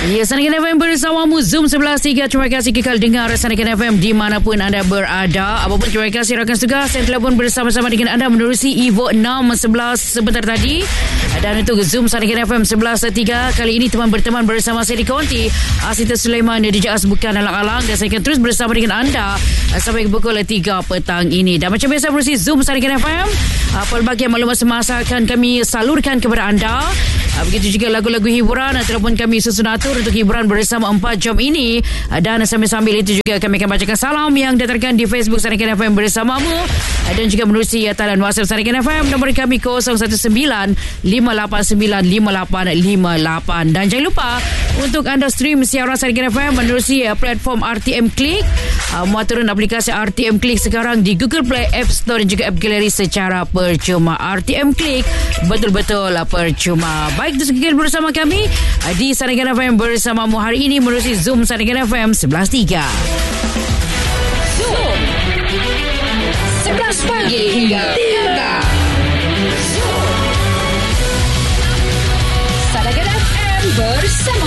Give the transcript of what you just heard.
Ya, Sarikan FM bersamamu Zoom 11.3. Terima kasih kekal dengar Sarikan FM dimanapun anda berada. Apapun terima kasih rakan tugas yang telah pun bersama-sama dengan anda menerusi Evo 611 sebentar tadi. Dan untuk Zoom Sarikan FM 11.3 kali ini teman bersama saya di Konti Asita Sulaiman DJ As bukan alang-alang, dan saya akan terus bersama dengan anda sampai pukul 3 petang ini. Dan macam biasa menerusi Zoom Sarikan FM, pelbagai maklumat semasa akan kami salurkan kepada anda. Begitu juga lagu-lagu hiburan ataupun kami susun atur untuk hiburan bersama 4 jam ini. Dan sambil-sambil itu juga kami akan bacakan salam yang dihantarkan di Facebook Sarikan FM bersamamu, dan juga menerusi talian WhatsApp Sarikan FM. Nombor kami 0195895858. Dan jangan lupa untuk anda stream siaran Sarikan FM menerusi platform RTM Click. Muat turun aplikasi RTM Click sekarang di Google Play, App Store dan juga App Gallery secara percuma. RTM Click betul-betul percuma. Baik, terus kekal bersama kami di Sarikan FM bersamamu hari ini menerusi Zoom Sarikan FM 11.3. Zoom 11 pagi hingga